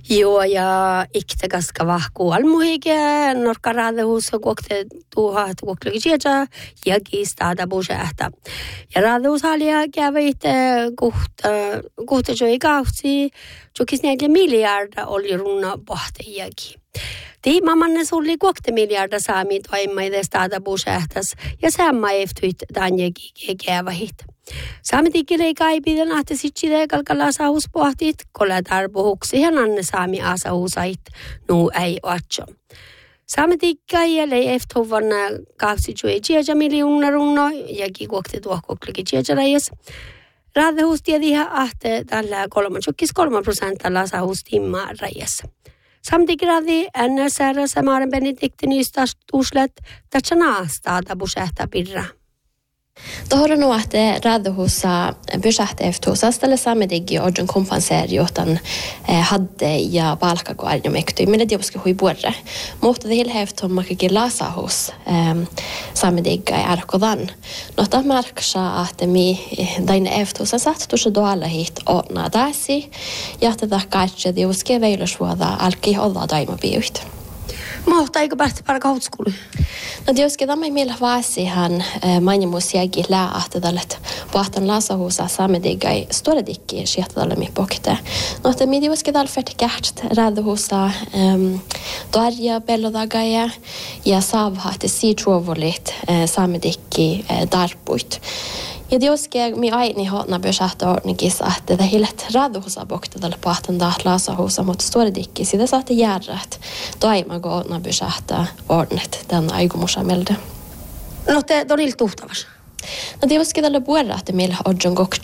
Joo, ja ikte kaska vahku almuhige, norka raadehus kuokte tuhat kuoklugi sieltä ja kiistaa buseahta. Ja raadehus halia kävit kuhta joi kautsi, jokis 4 miljardia oli runna pohtejäkin. Tiimamanne sulli kuokte miljardia saami toimmaide staada buseahtas ja samma eftyit tanjekin kävahit. Saametikkilei kaipiden ahte sitside kalkalla asahuspohtit, kolla tarpuhuksi ja nanne saami asahusait, nuu ei otso. Saametikkaijälle eftovan kaavsitsui tjeja miljoona runno, jäki kuokte tuohkokliki tjeja rajas. Raadehus tiediä ahte tällä 3% asahustimma rajassa. Samtigradi NSR Samaren Benediktinista uslet tatsana staada busähtä pirra. Tohon nuohte raadhussa pysähte eftuusas tälle saamedigi odjon kompenseeri jotan hadde ja palkako arjomekty. Minä diuski hui puorre. Mutta till hefton makakin lasahus saamediga arkodan. No ta marksa ahte mi daine eftuusa sattusa doalla hit onna taasi. Ja tätä kaikkea diuski veilusvuoda alki olla daimabiuit. Mahtaa eikö päästä para kautskuli? No diuski tämä millä vaasihan mainimusiakin läähtä tälle pohtan lasahuusa saamedigai storadikki sieltä mi pokte. No te mi diuski tällä färdigt raadhuusa tarja bellodagaja ja saavhahti siitruovolit saamedikki darpuit. Ja diuski mi aini hotna pysähtä ordnikissa, että det hillet raadhuusa pokte tälle pohtan lasahuusa mot storadikki. Sitä saatte järrät toimago ordna pysähtä ordnet den aikomusa melde. No te tonil tuhtavas. No diuski tälle puolella, että meillä odjon kokti